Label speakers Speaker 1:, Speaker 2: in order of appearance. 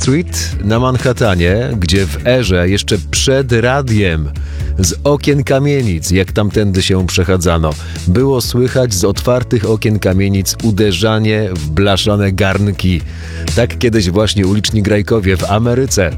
Speaker 1: Street na Manhattanie, gdzie w erze jeszcze przed radiem z okien kamienic, jak tamtędy się przechadzano, było słychać z otwartych okien kamienic uderzanie w blaszane garnki. Tak kiedyś właśnie uliczni grajkowie w Ameryce